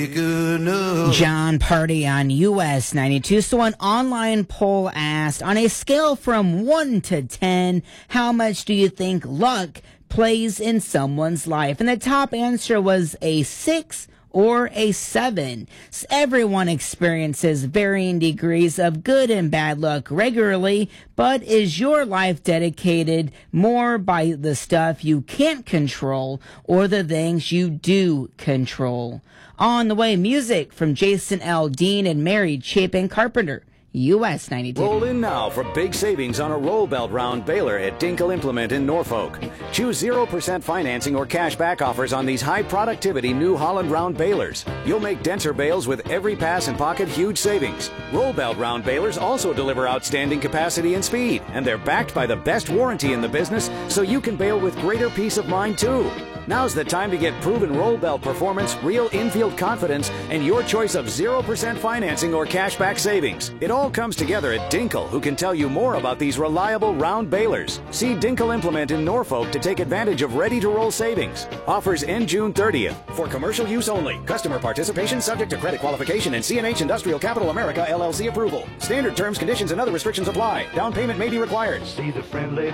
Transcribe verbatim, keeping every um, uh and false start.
John Party on U S ninety-two. So an online poll asked, on a scale from one to ten, how much do you think luck plays in someone's life? And the top answer was a six or a seven. So everyone experiences varying degrees of good and bad luck regularly, but is your life dedicated more by the stuff you can't control or the things you do control? On the way, music from Jason Aldean and Mary Chapin Carpenter. U S ninety-two. Roll in now for big savings on a roll belt round baler at Dinkle Implement in Norfolk. Choose zero percent financing or cash back offers on these high productivity New Holland round balers. You'll make denser bales with every pass and pocket huge savings. Roll belt round balers also deliver outstanding capacity and speed, and they're backed by the best warranty in the business, so you can bale with greater peace of mind too. Now's the time to get proven roll belt performance, real infield confidence, and your choice of zero percent financing or cashback savings. It all comes together at Dinkle, who can tell you more about these reliable round balers. See Dinkle Implement in Norfolk to take advantage of ready-to-roll savings. Offers end June thirtieth. For commercial use only. Customer participation subject to credit qualification and C and H Industrial Capital America L L C approval. Standard terms, conditions, and other restrictions apply. Down payment may be required. See the friendly